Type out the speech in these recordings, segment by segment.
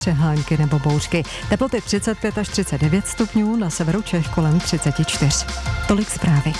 přehánky nebo bouřky. Teploty 35 až 39 stupňů, na severu Čech kolem 34. Tolik zprávy.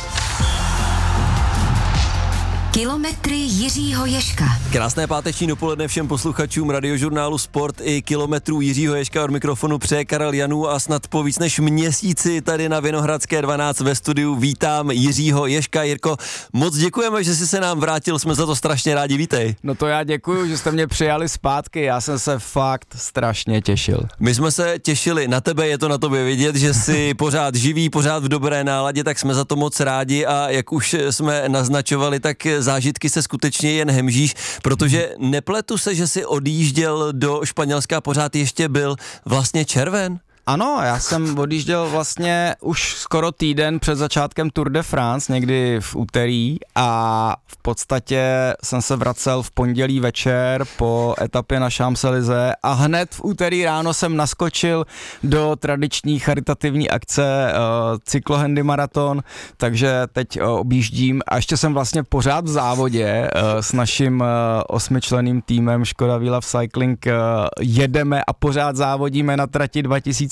Kilometry Jiřího Ježka. Krásné páteční dopoledne všem posluchačům radiožurnálu Sport i kilometrů Jiřího Ježka. Od mikrofonu přeje Karel Janů a snad po víc než měsíci tady na Vinohradské 12 ve studiu vítám Jiřího Ježka. Jirko, moc děkujeme, že jsi se nám vrátil, jsme za to strašně rádi, vítej. No to já děkuju, že jste mě přijali zpátky, já jsem se fakt strašně těšil. My jsme se těšili na tebe, je to na tobě vidět, že jsi pořád živý, pořád v dobré náladě, tak jsme za to moc rádi a jak už jsme naznačovali, tak zážitky se skutečně jen hemžíš, protože nepletu se, že jsi odjížděl do Španělska, pořád ještě byl vlastně červen. Ano, já jsem odjížděl vlastně už skoro týden před začátkem Tour de France, někdy v úterý a v podstatě jsem se vracel v pondělí večer po etapě na Champs-Élysées a hned v úterý ráno jsem naskočil do tradiční charitativní akce cyklohandy maraton, takže teď objíždím a ještě jsem vlastně pořád v závodě s naším 8členným týmem Škoda Wheel Cycling jedeme a pořád závodíme na trati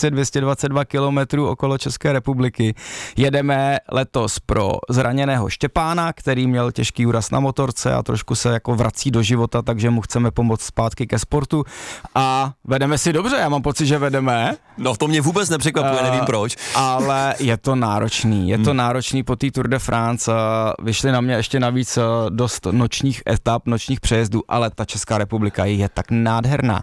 2222 kilometrů okolo České republiky. Jedeme letos pro zraněného Štěpána, který měl těžký úraz na motorce a trošku se jako vrací do života, takže mu chceme pomoct zpátky ke sportu a vedeme si dobře, já mám pocit, že vedeme. No to mě vůbec nepřekvapuje, nevím proč. Ale je to náročný po té Tour de France, vyšly na mě ještě navíc dost nočních etap, nočních přejezdů, ale ta Česká republika je tak nádherná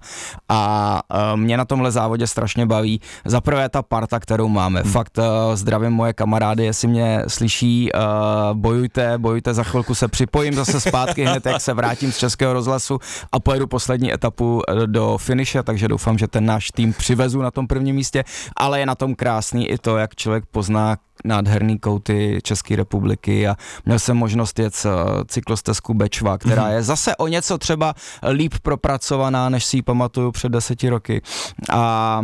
a mě na tomhle závodě strašně baví. Za prvé ta parta, kterou máme, fakt zdravím moje kamarády, jestli mě slyší, bojujte, za chvilku se připojím zase zpátky hned, jak se vrátím z Českého rozhlasu a pojedu poslední etapu do finiše, takže doufám, že ten náš tým přivezu na tom prvním místě, ale je na tom krásný i to, jak člověk pozná nádherný kouty České republiky a měl jsem možnost jet cyklostezku Bečva, která je zase o něco třeba líp propracovaná, než si ji pamatuju před 10 roky a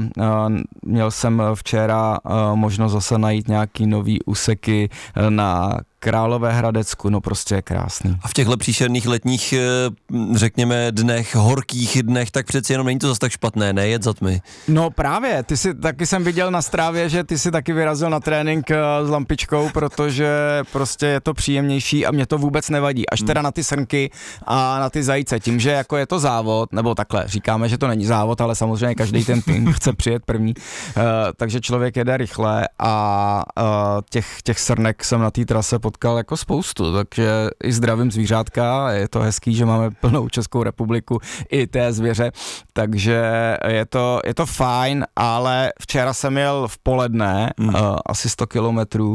měl jsem včera možnost zase najít nějaký nový úseky na Královéhradecku, no prostě je krásný. A v těchhle příšerných letních, řekněme, dnech, horkých dnech, tak přeci jenom není to zase tak špatné, ne, jet za tmy. No právě, taky jsem viděl na Strávě, že ty si taky vyrazil na trénink s lampičkou, protože prostě je to příjemnější a mě to vůbec nevadí, až teda na ty srnky a na ty zajíce, tím, že jako je to závod, nebo takhle, říkáme, že to není závod, ale samozřejmě každý ten tým chce přijet první, takže člověk jede rychle a těch srnek jsem na té trase potkal jako spoustu, takže i zdravím zvířátka, je to hezký, že máme plnou Českou republiku i té zvěře, takže je to fajn, ale včera jsem jel v poledne, asi 100 kilometrů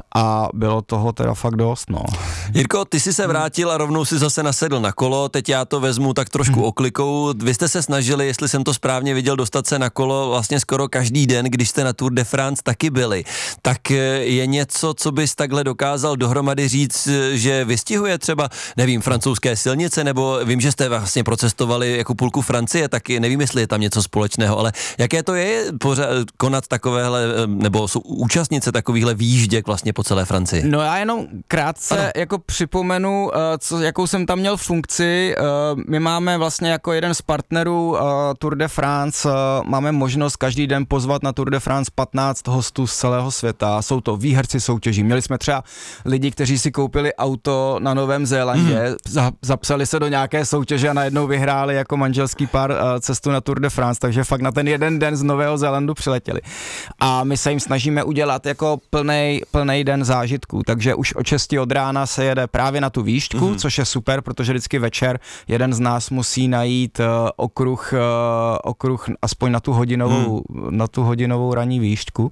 a bylo toho teda fakt dost, no. Jirko, ty jsi se vrátil a rovnou si zase nasedl na kolo, teď já to vezmu tak trošku oklikou. Vy jste se snažili, jestli jsem to správně viděl, dostat se na kolo vlastně skoro každý den, když jste na Tour de France taky byli. Tak je něco, co bys takhle dokázal dohromady říct, že vystihuje třeba, nevím, francouzské silnice, nebo vím, že jste vlastně procestovali jako půlku Francie, tak nevím, jestli je tam něco společného, ale jaké to je konat takovéhle, nebo jsou účastnice takovýchhle výjížděk vlastně po celé Francii? No já jenom krátce jako připomenu, jakou jsem tam měl funkci. My máme vlastně jako jeden z partnerů Tour de France, máme možnost každý den pozvat na Tour de France 15 hostů z celého světa. Jsou to výherci soutěží. Měli jsme třeba lidi, kteří si koupili auto na Novém Zélandě, zapsali se do nějaké soutěže a najednou vyhráli jako manželský pár cestu na Tour de France, takže fakt na ten jeden den z Nového Zélandu přiletěli. A my se jim snažíme udělat jako plnej den zážitků, takže už od 6 od rána se jede právě na tu výštku, což je super, protože vždycky večer jeden z nás musí najít okruh aspoň na tu hodinovou ranní výštku,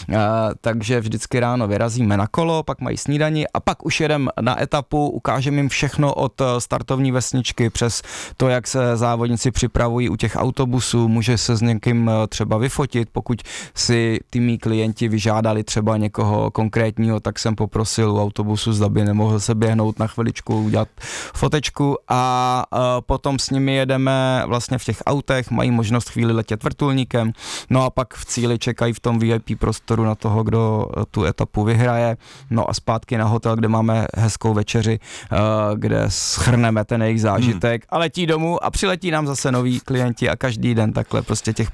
takže vždycky ráno vyrazíme na kolo, pak mají snídani a pak už jedem na etapu, ukážeme jim všechno od startovní vesničky přes to, jak se závodníci připravují u těch autobusů, může se s někým třeba vyfotit, pokud si ty mý klienti vyžádali třeba někoho konkrétního, tak jsem poprosil u autobusu, zda by nemohl se běhnout na chviličku, udělat fotečku a potom s nimi jedeme vlastně v těch autech, mají možnost chvíli letět vrtulníkem, no a pak v cíli čekají v tom VIP prostoru na toho, kdo tu etapu vyhraje, no a zpátky na hotel, kde máme hezkou večeři, kde shrneme ten jejich zážitek a letí domů a přiletí nám zase noví klienti a každý den takhle prostě těch